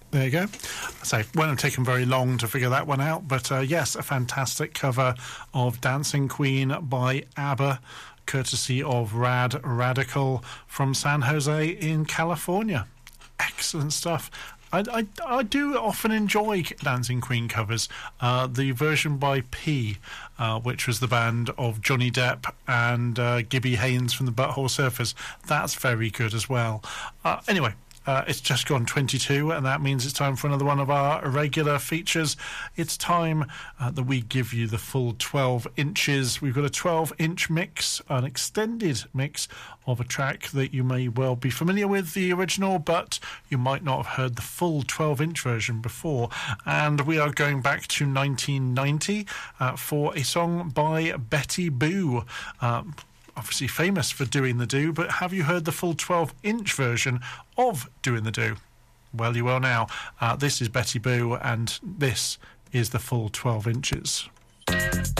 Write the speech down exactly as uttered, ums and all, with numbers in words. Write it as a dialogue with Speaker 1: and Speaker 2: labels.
Speaker 1: There you go. So, won't have taken very long to figure that one out, but uh, yes, a fantastic cover of Dancing Queen by ABBA, courtesy of Rad Radical from San Jose in California. Excellent stuff. I, I, I do often enjoy Dancing Queen covers. Uh, the version by P, uh, which was the band of Johnny Depp and uh, Gibby Haynes from the Butthole Surfers, that's very good as well. Uh, anyway, Uh, it's just gone twenty-two, and that means it's time for another one of our regular features. It's time uh, that we give you the full twelve inches. We've got a twelve-inch mix, an extended mix of a track that you may well be familiar with, the original, but you might not have heard the full twelve-inch version before. And we are going back to nineteen ninety uh, for a song by Betty Boo. Uh, obviously famous for Doing the Do, but have you heard the full twelve-inch version of Doing the Do? Well, you will now. Uh, this is Betty Boo, and this is the full twelve inches.